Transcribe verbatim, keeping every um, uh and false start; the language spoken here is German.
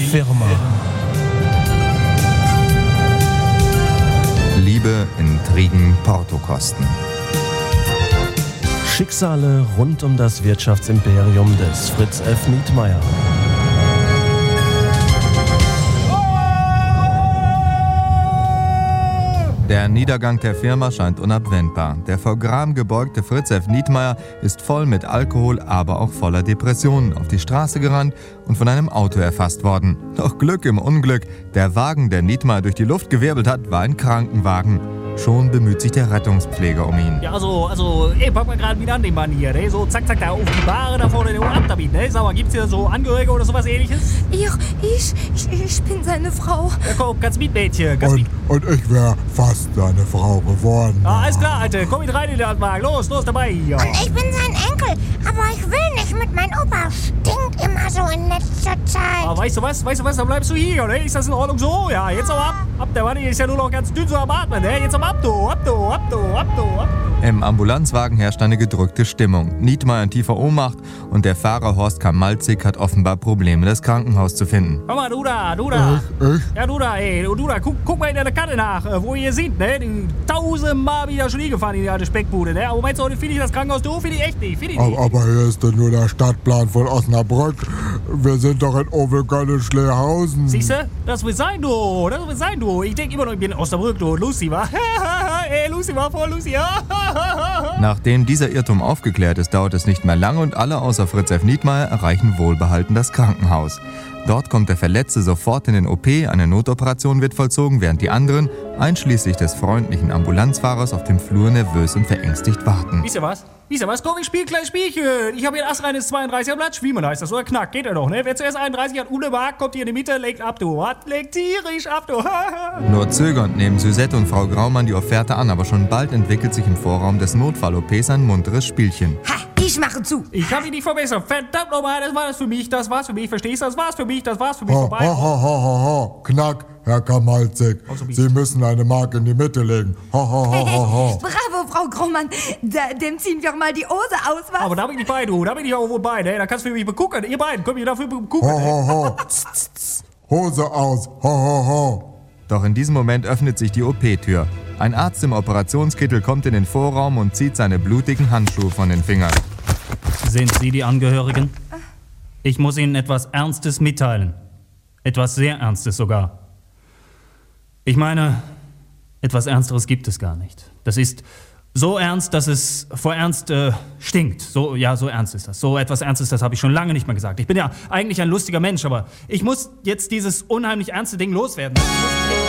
Firma. Liebe, Intrigen, Portokosten. Schicksale rund um das Wirtschaftsimperium des Fritz F. Nietmeyer. Der Niedergang der Firma scheint unabwendbar. Der vor Gram gebeugte Fritz F. Nietmeyer ist voll mit Alkohol, aber auch voller Depressionen auf die Straße gerannt und von einem Auto erfasst worden. Doch Glück im Unglück, der Wagen, der Nietmeyer durch die Luft gewirbelt hat, war ein Krankenwagen. Schon bemüht sich der Rettungspfleger um ihn. Ja, also, also, ey, pack mal gerade wieder an den Mann hier, ne? So, zack, zack, da auf die Bahre, da vorne, den ab damit, ne? Sag mal, gibt's hier so Angehörige oder sowas ähnliches? Ich, ich, ich, ich bin seine Frau. Ja, komm, ganz mit, Mädchen, ganz mit. Und, und ich wäre fast seine Frau geworden. Ja, alles klar, Alter, komm mit rein in den Altwagen, los, los, dabei, ja. Und ich bin sein Enkel, aber ich will nicht mit. Mein Opa stinkt immer so in letzter Zeit. Aber weißt du was, weißt du was, dann bleibst du hier, ne? Ist das in Ordnung so? Ja, jetzt aber ab, ab, der Mann ist ja nur noch ganz dünn so am Atmen, ne? Jetzt aber ab, du, ab, du, ab, du, ab, du, ab, du. Im Ambulanzwagen herrscht eine gedrückte Stimmung. Nietmeyer in tiefer Ohnmacht und der Fahrer Horst Kamalzig hat offenbar Probleme, das Krankenhaus zu finden. Komm mal, du da, du da. Ich, ich? Ja, du da, ey, du da, guck, guck mal in der Karte nach, wo ihr seht, ne? Die tausendmal wieder schon hingefahren in die alte Speckbude, ne? Aber meinst du, finde ich das Krankenhaus doof? Finde ich echt nicht, finde ich nicht. Aber hier ist doch nur der Stadtplan von Osnabrück. Wir sind doch in Ovelköln-Schlehausen. Siehste, das wird sein, du, das wird sein, du. Ich denke immer noch, ich bin in Osnabrück, du, Lucy, wa? Ey, Lucy war vor Lucy, ja. Nachdem dieser Irrtum aufgeklärt ist, dauert es nicht mehr lange und alle außer Fritz F. Nietmeyer erreichen wohlbehalten das Krankenhaus. Dort kommt der Verletzte sofort in den O P, eine Notoperation wird vollzogen, während die anderen, einschließlich des freundlichen Ambulanzfahrers, auf dem Flur nervös und verängstigt warten. Wisst ihr was? Wisst ihr was? Komm, ich spiel ein kleines Spielchen. Ich habe hier ein astreines zweiunddreißiger Blatt. Schwiemen heißt das, oder? Knack, geht er doch, ne? Wer zuerst einunddreißig hat, ohne Mark, kommt hier in die Mitte, legt ab, du. Hat, legt tierisch ab, du. Nur zögernd nehmen Suzette und Frau Graumann die Offerte an, aber schon bald entwickelt sich im Vorraum des Notfall-O Ps ein munteres Spielchen. Ha, ich mache zu. Ich hab ihn nicht verbessert. Verdammt nochmal, das war das für mich, das war's für mich. Verstehst du? Das war's für mich, das war's für mich. Ho, ho, Vorbei. ho, ho, ho, ho. Knack, Herr Kamalzig. Sie müssen eine Mark in die Mitte legen. Ho, ho, ho, ho, ho. Bravo, Frau Grummann. Da, dem ziehen wir mal die Hose aus, was? Aber da bin ich bei, du. Da bin ich auch wohl bei, ne? Da kannst du mich begucken. Ihr beiden, könnt ihr dafür begucken. Ho, ho, ho. Tz, tz, tz. Hose aus. Ho, ho, ho. Doch in diesem Moment öffnet sich die O P-Tür. Ein Arzt im Operationskittel kommt in den Vorraum und zieht seine blutigen Handschuhe von den Fingern. Sind Sie die Angehörigen? Ich muss Ihnen etwas Ernstes mitteilen. Etwas sehr Ernstes sogar. Ich meine, etwas Ernsteres gibt es gar nicht. Das ist so ernst, dass es vor Ernst äh, stinkt. So, ja, so ernst ist das. So etwas Ernstes, das habe ich schon lange nicht mehr gesagt. Ich bin ja eigentlich ein lustiger Mensch, aber ich muss jetzt dieses unheimlich ernste Ding loswerden.